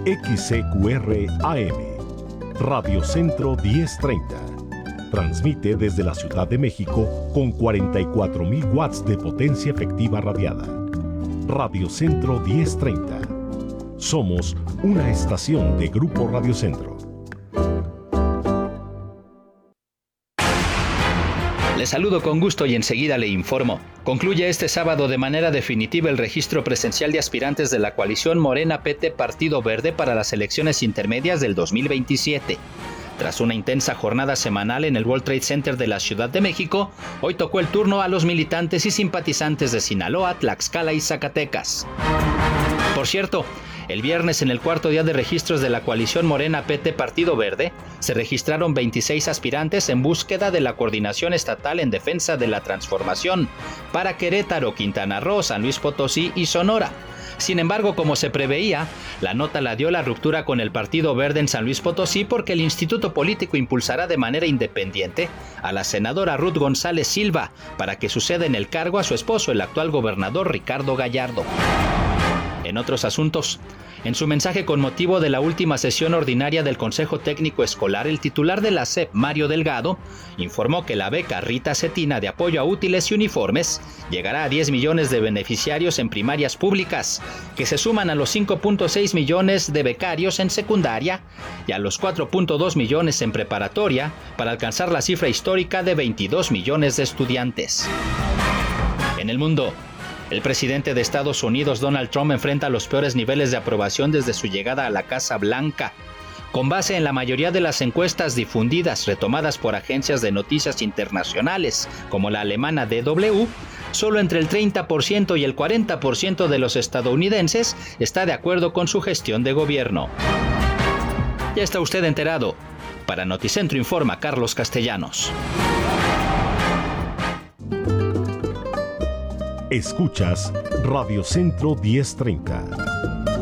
XCQR AM, Radio Centro 1030. Transmite desde la Ciudad de México con 44,000 watts de potencia efectiva radiada. Radio Centro 1030. Somos una estación de Grupo Radio Centro. Le saludo con gusto y enseguida le informo. Concluye este sábado de manera definitiva el registro presencial de aspirantes de la coalición Morena PT Partido Verde para las elecciones intermedias del 2027. Tras una intensa jornada semanal en el World Trade Center de la Ciudad de México, hoy tocó el turno a los militantes y simpatizantes de Sinaloa, Tlaxcala y Zacatecas. Por cierto, el viernes, en el cuarto día de registros de la coalición Morena PT Partido Verde, se registraron 26 aspirantes en búsqueda de la coordinación estatal en defensa de la transformación para Querétaro, Quintana Roo, San Luis Potosí y Sonora. Sin embargo, como se preveía, la nota la dio la ruptura con el Partido Verde en San Luis Potosí porque el Instituto Político impulsará de manera independiente a la senadora Ruth González Silva para que suceda en el cargo a su esposo, el actual gobernador Ricardo Gallardo. En otros asuntos, en su mensaje con motivo de la última sesión ordinaria del Consejo Técnico Escolar, el titular de la SEP, Mario Delgado, informó que la beca Rita Cetina de apoyo a útiles y uniformes llegará a 10 millones de beneficiarios en primarias públicas, que se suman a los 5.6 millones de becarios en secundaria y a los 4.2 millones en preparatoria, para alcanzar la cifra histórica de 22 millones de estudiantes. En el mundo, el presidente de Estados Unidos, Donald Trump, enfrenta los peores niveles de aprobación desde su llegada a la Casa Blanca. Con base en la mayoría de las encuestas difundidas, retomadas por agencias de noticias internacionales, como la alemana DW, solo entre el 30% y el 40% de los estadounidenses está de acuerdo con su gestión de gobierno. Ya está usted enterado. Para Noticentro informa Carlos Castellanos. Escuchas Radio Centro 1030.